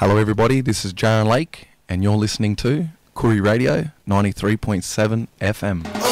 Hello everybody, this is Jaron Lake and you're listening to Koori Radio 93.7 FM.